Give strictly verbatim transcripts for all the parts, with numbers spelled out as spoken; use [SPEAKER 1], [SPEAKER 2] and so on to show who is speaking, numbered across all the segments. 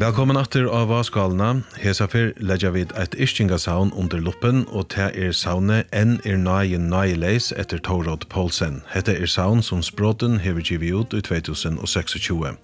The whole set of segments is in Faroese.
[SPEAKER 1] Velkommen atter av Vaskalna. Hesafir legger vi et Ischinga-saun under luppen, og det er saunet En er nøye nøye leis etter Torod Poulsen. Hette er saun som språten hever givet ut i tjuetusen seksogtjue.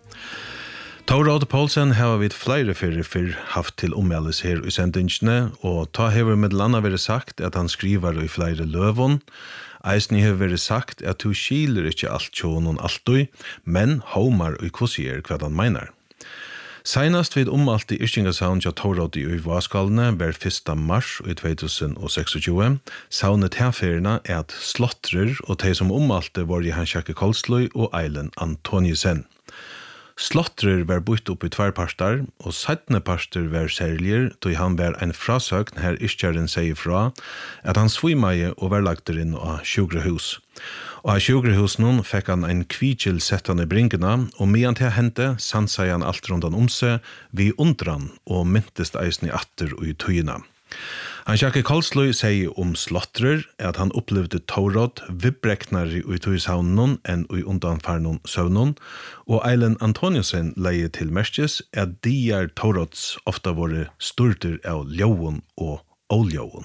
[SPEAKER 1] Torod Poulsen har vi flere fyrir fyrir haft til ommeldes her i sendingene, og ta hever med landa vært sagt at han skriver i flere løvån. Eisen har vært sagt at du skiler ikke alt tjånen alltid, men homar og kvossier hva han mener. Senast vid omalt i Ischinga-saun til Torod i Vaskalne var første mars i tjuetusen seksogtjue. Saunet herferina er at slottrer og de som omalte var i Hans-Jakke Kolsløy og Eilen Antoniusen. Slottrer var bytt opp i tverrparster, og settende parster var særligere, da han var en frasøkn her Ischjaren sier fra, at han svimaie og var lagt inn av sjukrehus. Og av sjukrehusen fikk han en kvikil settende brinkene, og medan til hente sansa han alt rundt om seg, vi undran og myntest eisen i atter og i tøyene. Hans-Jakke Kolsløy sier om slottrer at han opplevde Torod vibbreknare i tøyshavnen enn i undanfarnen søvnen, og Eilen Antoniusen leier til merkes at de er Torods ofte våre styrter av ljøen og oljøen.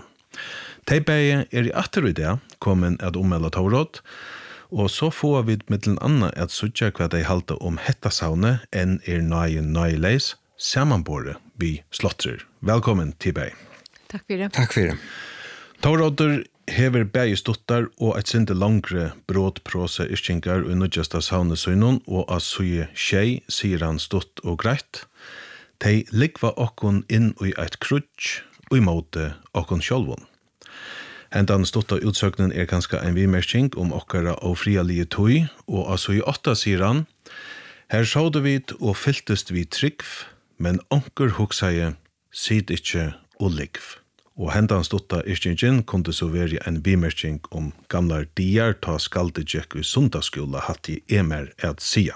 [SPEAKER 1] Teipei er i atter i det kommet at ommelde Torod, og så får vi mittelen anna at sutja hva de halte om hetta saune enn er nøye nøye leis, samanbore vi slottrer. Velkommen, Teipei.
[SPEAKER 2] Takk for det.
[SPEAKER 3] Takk for det.
[SPEAKER 1] Taurodder hever bægi stuttar og et sinde langre brådprose ischingar og nødjasta saunesøynon, og av søye skjei sier han stutt og greit. De likva okkon inn i et krutsk og i måte okkon sjolvon. Hendan stutta utsøknen er kanskje en vimersking om okkara og frialige tøy, og av søye åtta sier han, her sjåde vi og fylltest vi trygg, men onker hoksaie sid ikkje og likv. Og hendan stutta ischingen kunde så være en bimersking om gamlar diar ta skaldejekk i sundagsskola hatt i emer at sia.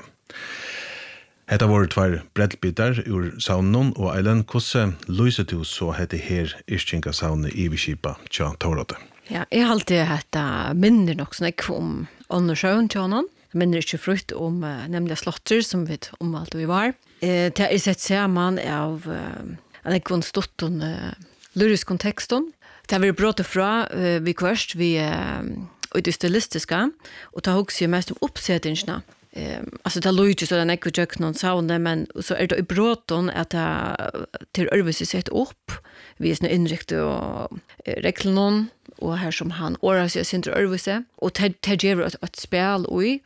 [SPEAKER 1] Hetta var tvar breddbitar ur saunen, og Eilen, hvordan lyset du så hette her ischinga saunet i Viskipa tja Torode?
[SPEAKER 2] Ja, jeg har alltid hette minner nok snakk om åndersjøen tjånen. Jeg minner ikke frukt om uh, nemlig slotter som vi om alt vi var. Eh, det er sett sammen av uh, en ekon stotten uh, lyrisk konteksten. Det har vært brått fra uh, vi kvørst, vi uh, og det stilistiske, og det har også mest om oppsettingsene. Um, altså det lå ikke så den ekko tjøk noen savne, men så er det i bråten at det til Ørvis er sett opp, vi er sånn innriktet og uh, rekler noen, og her som han året seg sin til Ørvis, og det gjør et, et spil også.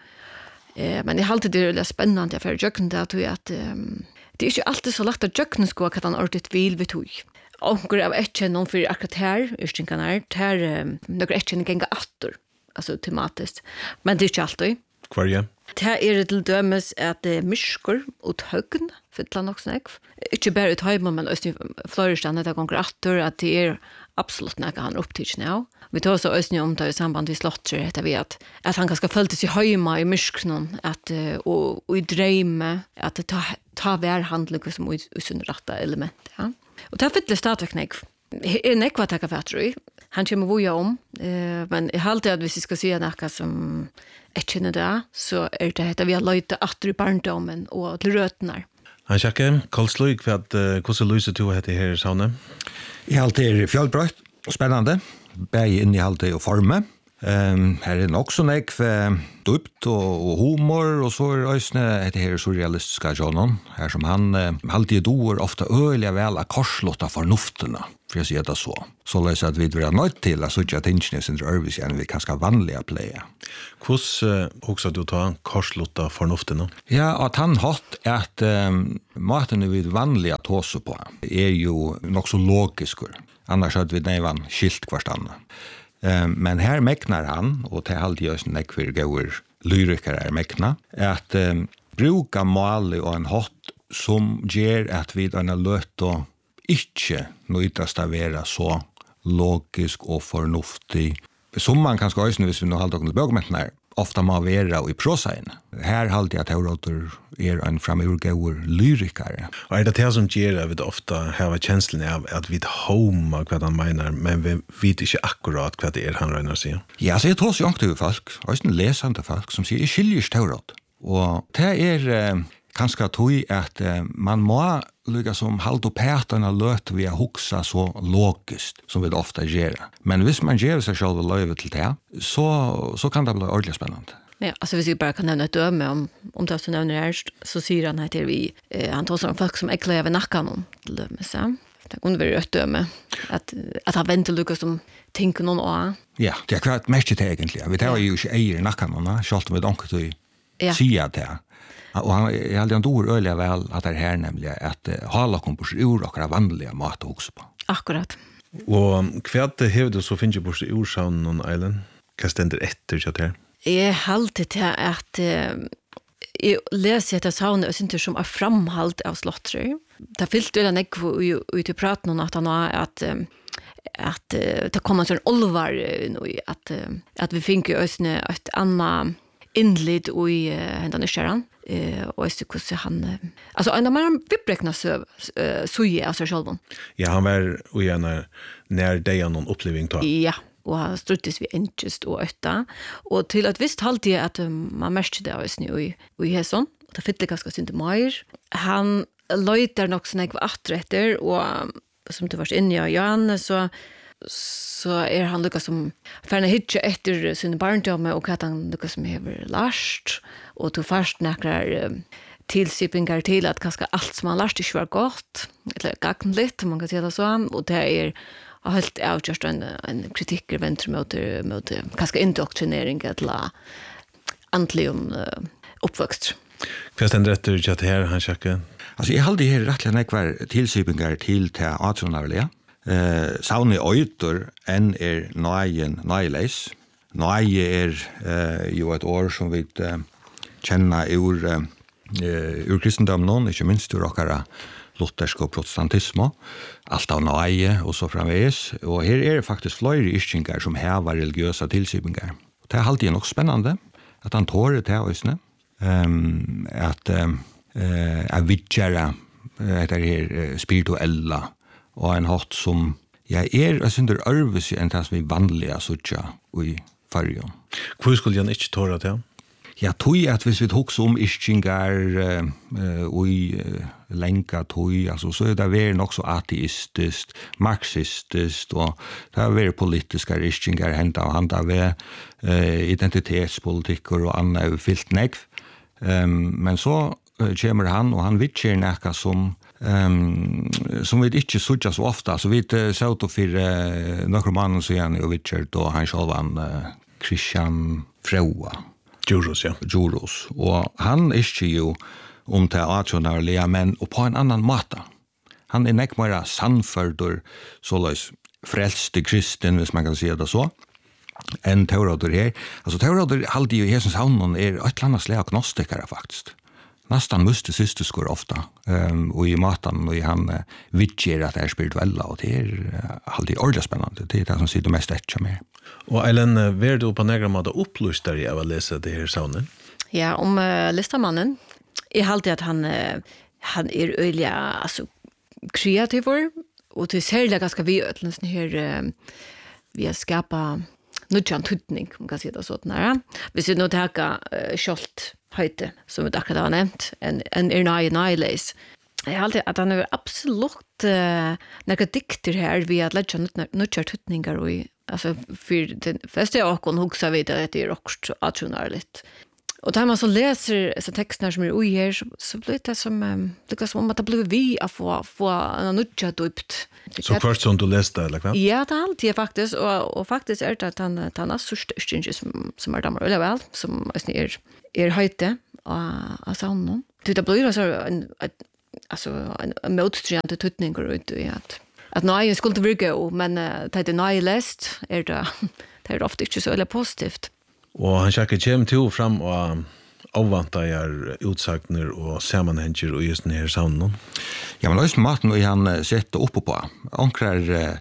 [SPEAKER 2] Uh, men jeg har alltid det er spennende for tjøkken det at, at um, det er ikke alltid så lagt at tjøkken skal hva han ordentlig vil vi tog. Onker av etkje noen for akkurat her, Ischingan her, her um, noen etkje genga atter, altså tematisk. Men det er ikke alltid.
[SPEAKER 1] Hva er det?
[SPEAKER 2] Det er til dømes at det er mysker og tøgn, fytla nok snakk. Ikke bare ut heimen, men også i Fløyrestad, det gonger atter, at det er absolutt noe han opptids nå. Vi tar også også om det i samband til slotter, etter vi at, at han kanskje følte seg heima i myskenen, at, og, og i dreime, at det tar ta værhandling som i usundratta element, ja. Og det er fytlig stadigvæk nekv. Er nekva takka fatter i. Han kommer voja om, eh, men jeg halte at hvis jeg skal si noe som jeg kjenner det, så er det at vi har løyte atter i barndommen og til røtene.
[SPEAKER 1] Hans-Jakke Kolsløy, hvordan lyser du hette her i saunet?
[SPEAKER 3] Jeg halte er fjallbrøtt, spennende, begge innehalte og forme. Um, her er nok så nekv dypt og, og humor, og så er øysene etter her surrealistiske John, her som han uh, alltid doer ofte øyelig vel av korslotta fornuftene, for å si det så. Så løs at vi er nødt til å sutja tingene sin Ørvis enn vi kanskje vanlige pleie.
[SPEAKER 1] Hvordan uh, også du ta korslotta fornuftene?
[SPEAKER 3] Ja, at han hatt at um, maten vi vanlige tåse på er jo nok så logisk, annars hadde vi nevan skilt hverstandet. Um, men her meknar han, og til halvt jøsen nekver gauer lyrikere er mekna, at um, bruka mali og en hot som gjør at vi denne løt og ikke nøytast av være så logisk og fornuftig. Som man kanskje også, hvis vi nå halvt okkur bøgmentene er, ofta må være i prosaen. Her halvt jeg at Taurodder er en framurgauer lyrikere.
[SPEAKER 1] Og er det det som gjør at vi ofta har kjenslen av at vi homa hva han mener, men vi vet ikke akkurat hva det er han regner å si?
[SPEAKER 3] Ja, så jeg tror så langt til folk, også en lesende folk, som sier, jeg skiljer Taurodder. Og det er, kanskje tog at uh, man må lukka som halda pætarna løt vi a huksa så logiskt som vi ofta gjør. Men hvis man gjør seg selv løyve til det, så, så kan det bli ordentlig spennende.
[SPEAKER 2] Ja, alltså hvis vi bara kan nämna ett döme om om det som nämner här så säger han här till vi eh, han tar om folk som äcklar över nacken om till döme så. Det kunde vara ett döme att att han väntar Lucas som tänker någon och
[SPEAKER 3] Ja, det är klart mest det egentligen. Vi tar ju inte eier i nacken och så alltid med onkel till
[SPEAKER 2] Ja.
[SPEAKER 3] säga det. Och han jag hade en dår öliga väl att det här nämligen att uh, hala kompos ur och vanliga mat också på.
[SPEAKER 2] akkurat.
[SPEAKER 1] Og hva hever du så finnes bort i Urshavn og Island? Hva stender etter kjøtt her?
[SPEAKER 2] Jeg halte til at eh, jeg leser etter savnet og synes som er framhalt av slottrer. Det fyllt jo den ikke ut i praten om at han har at eh, at uh, det kommer en sånn olvar uh, at, uh, at vi finner jo også et annet innlitt i uh, hendene kjæren. Uh, og jeg synes hvordan han uh, altså en av mer vipprekna søv uh, suje av seg selv.
[SPEAKER 1] Ja, han var jo gjerne nær deg av noen oppleving da.
[SPEAKER 2] Ja, og han struttes vi enkest og øtta. Og til at visst halte jeg at um, man merker det også i, i Hesson. Og det fyller ganske synd mer. Han løyter nok sånn jeg var atretter, og um, som du var inne i Jan, så så er han lukka som færne hitje etter sin barndomme og hva han lukka som hever last og tog først nekrar um, tilsypingar til at kanskje alt som han last ikke var godt eller gagn litt, man kan si det så og det er helt avgjørst en, en kritikker venter mot, mot kanskje indoktrinering eller antlig om uh, oppvokst.
[SPEAKER 1] Hva stender etter kjøtt her, han sjekker?
[SPEAKER 3] Altså, jeg halde her rettelig nekvar tilsypingar til til atronarlige. Eh, Sauni øyter enn er nøyen nøyleis. Nøye er eh, jo et år som vi eh, kjenner ur, eh, ur kristendommen, ikke minst ur okkara luthersk og protestantisme. Alt av nøye og så framveis. Og her er det faktisk flere yrkingar som hever religiøse tilsypingar. Det er alltid nok spennende at han tårer til høysene. Um, at um, uh, jeg vidtjere uh, etter her uh, spirituella og en hatt som jeg er, jeg synes det er ørves enn det som er vanlige suttja i fargen.
[SPEAKER 1] Hvor skulle han ikke tåre til?
[SPEAKER 3] Ja, tog at hvis vi tok om ischingar uh, uh, i uh, lenka tog, altså, så er det vært nok så ateistisk, marxistisk, og det har vært politiske ischingar hentet av handa ved uh, identitetspolitikker og annet fyllt negv. Um, men så uh, kommer han, og han vittjer nekka som um, som vi ikke sutja så ofta, så vi uh, sa ut for uh, nokre mannen siden og vittjer da han selv var uh, Christian Fraua.
[SPEAKER 1] Juros, ja.
[SPEAKER 3] Juros. Og han er ikke jo om til atjonarlige, men og på en annan måte. Han er nekk mer sannførdur, såleis frelste kristen, hvis man kan si det så, enn teorater her. Altså, teorater halde jo i hesens havnen er et eller annet slag agnostikere, faktisk. Nastan mysticistisk ofta, um, og i maten, og i han uh, vidtjer at det er spirituella, og det er uh, alltid ordentlig spennende. Det er det som sier det mest etter mer.
[SPEAKER 1] Og Eilen, hva er du på negra måte opplyst der av å lese det her savnet?
[SPEAKER 2] Ja, om uh, listamannen. Jeg halte at han, uh, han er øyelig altså, kreativer, og til særlig ganske vi øyelig her uh, vi har skapet nødjan tutning, om man kan si det sånn her. Hvis vi nå taker uh, kjolt høyte, som vi akkurat har nevnt, en, en er nøye nøyleis. Jeg har alltid at han er absolutt uh, noen dikter her vi har lett nødjan tutninger og i alltså för den första jag kon huxa vid att det är också atronarligt. Och där man så läser så texterna som är i här så, så blir det som um, det som om att det blir vi att få få en nutcha djupt.
[SPEAKER 1] Så först som du läste eller vad?
[SPEAKER 2] Ja, det är alltid faktiskt och och faktiskt är det att han han har så störst som som är damer eller väl som är är höjte och så någon. Det blir så en alltså en motstridande tutningar ut i att at nøye skulle virke, men uh, det er nøye lest, er det, det er ofte ikke så veldig positivt.
[SPEAKER 1] Og han sjekker kjem til fram og avvanta er utsagner og sammenhenger og just denne savnen.
[SPEAKER 3] Ja, men også maten og han setter oppe på. Ankrar uh,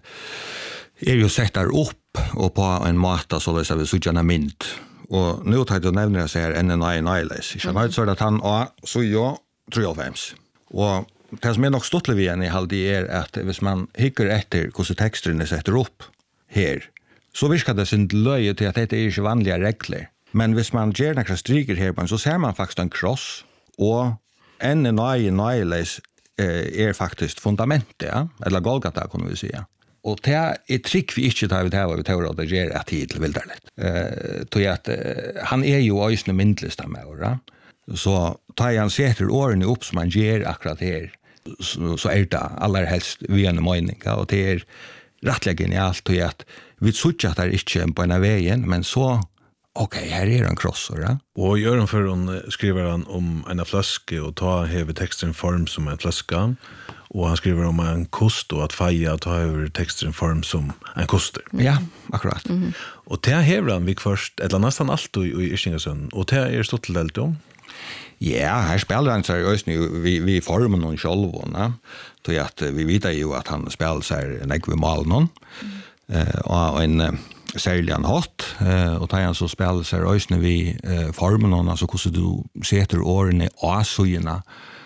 [SPEAKER 3] er jo sett der opp og på en måte så det er vi sutjana mynd. Og nå tar jeg nevner seg her enn en nøye nøyleis. Ikke nøyt så er det at han og så jo treogfems. Og det som er nok stottelig vi igjen i halde er at hvis man hikker etter hvordan teksterne setter opp her, så virker det sin løye til at dette er ikke vanlige regler. Men hvis man gjør noen stryker her, så ser man faktisk en kross og en er nøye nøyeleis er faktisk fundamentet, ja? Eller Golgata, kunne vi säga. Og det er trygg vi ikke tar vi til vi tar det gjør et tid til vilderligt. Uh, til at uh, han er jo øysene myndlista med åra. Så tar han setter årene opp som han gjør akkurat her, så, så er det aller helst vi en mening. Og det er rettelig genialt til at vi tror at det er ikke på en veien, men så ok, her er en kross, ja.
[SPEAKER 1] Og i øren før hun skriver han om en flaske og ta hever teksten form som en flaske, og han skriver om en kost og at feia ta hever teksten form som en koster.
[SPEAKER 3] Ja, akkurat.
[SPEAKER 2] Mm -hmm.
[SPEAKER 1] Og det hever han vi først, eller nesten alt i, i Irstingasøn, og det er stått til delt om?
[SPEAKER 3] Ja, her spiller han seg også vi, vi former noen sjølvån, til at vi vet jo at han spiller seg en ekve mal noen, mm. uh, og en uh, særlig han hatt, uh, og tar han så spiller seg også vi uh, former noen, altså hvordan du setter årene og søgjene,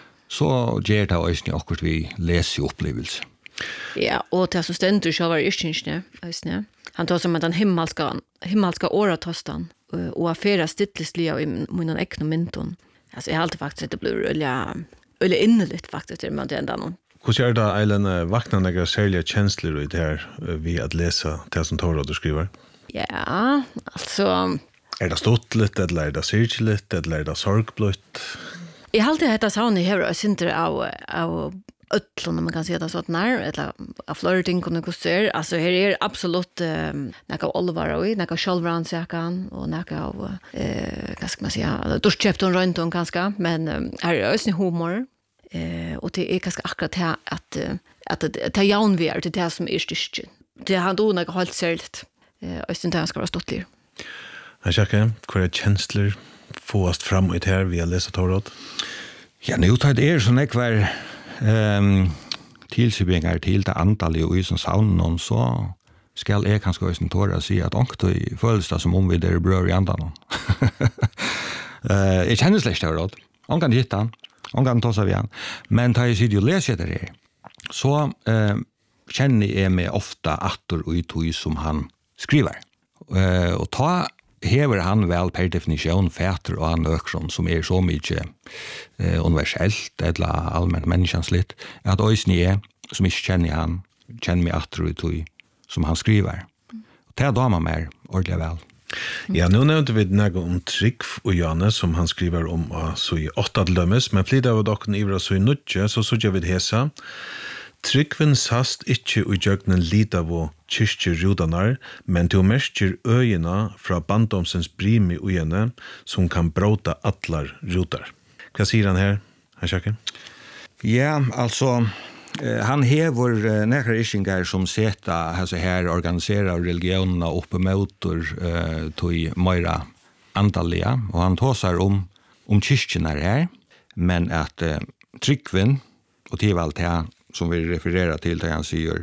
[SPEAKER 3] så gjør det også akkurat vi leser opplevelse.
[SPEAKER 2] Ja, og til som stender selv var Irstingasøn, han tar som at den himmelska, himmelska åretostan, og affæra stittleslige i munnen ekne mynton. Alltså jag har alltid faktiskt det blir öliga öliga innerligt faktiskt det med den där.
[SPEAKER 1] Hur ser det Eileen vakna några särskilt känslor i det här vi att läsa det som Torrod skriver?
[SPEAKER 2] Ja, alltså
[SPEAKER 1] är det stottligt eller är det syrligt eller är det sorgblött?
[SPEAKER 2] Jag har alltid hetat sån i hela center av av öllon man kan säga det så att när eller av flirting kunde gå så alltså här är absolut um, några Oliver och några självrannsakan och några av eh vad ska man säga då köpte hon runt om ganska men här är också humor eh och det är ganska akkurat här att att det jaun vi är det där som är styrkt det har då några helt särskilt eh och sen där ska vara stått där.
[SPEAKER 1] Jag tycker kvar känslor fåast fram ut här vi har läst Torrod.
[SPEAKER 3] Ja, nu tar det är så nekvar Ehm tilsybingar til det antallet og i som saunen så skal jeg kanskje også tåre å si at ångtøy føles det som om vi der brør i andan. uh, jeg kjenner slett det råd. Ångan gitt han, ångan tås av igjen. Men da jeg sitter og leser det her, så uh, kjenner jeg meg ofte atter og i tog som han skriver. Uh, og ta hever han vel per definisjon fæter og han økron som er så mye eh, universellt eller allmänt menneskenslitt at øysni er som ikke kjenner han kjenner meg atro i tog som han skriver. Det er damer mer ordentlig vel.
[SPEAKER 1] Ja, nu nevnte vi noe om Trygg og Janne som han skriver om uh, så i åtta dømes, men flere av dere ivra så i nødje, så så gjør vi det hesa. Tryggven sast ikkje ui jøgnen lida vo kyrkje rudanar, men til merskjer øyina fra bandomsens brimi ujene som kan bråta atlar rudar. Hva sier han her, herr Kjøkken?
[SPEAKER 3] Ja, altså, eh, han hever eh, nekrar iskingar som seta altså her organiserar religionerna oppe motor eh, til meira antalliga, og han tåsar om, om kyrkjene her, men at eh, Tryggven, og til alt her, som vi refererar till det han säger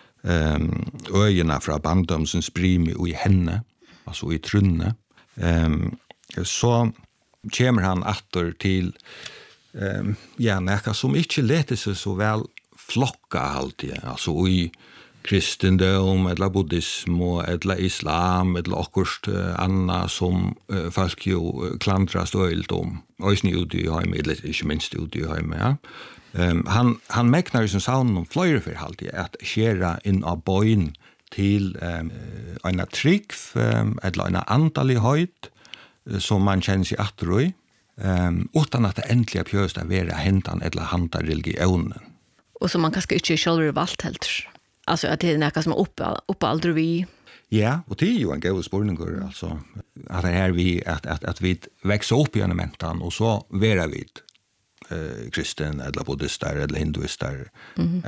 [SPEAKER 3] um, ögena från bandomsens brimi och i henne alltså i trunne um, så kommer han åter till um, ja, näka som inte leter sig så väl flocka alltid alltså i kristendom eller buddhism eller islam eller akkurst uh, anna som uh, folk jo klandrar stöjlt om och i ute i heim eller inte minst ute i heim ja. Um, han, han meknar som saunen om fløyre for alltid at skjera inn av bøyen til um, en trygg um, eller en antallig høyt uh, som man kjenner seg atro i um, utan at det endelig pjøst å være hentan eller hanta religionen.
[SPEAKER 2] Och som man kanske inte själv valt helt. Alltså att det är något som är uppe, uppe aldrig vi.
[SPEAKER 3] Ja, och det är ju en god spårning alltså att det här vi att att att vi växer upp i en mentan och så vara vid eh kristen eller buddhistar eller hinduistar mm -hmm.